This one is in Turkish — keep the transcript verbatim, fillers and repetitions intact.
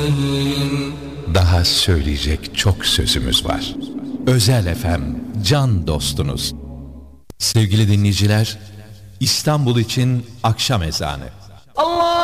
Daha söyleyecek çok sözümüz var. Özel F M, can dostunuz. Sevgili dinleyiciler, İstanbul için akşam ezanı. Allah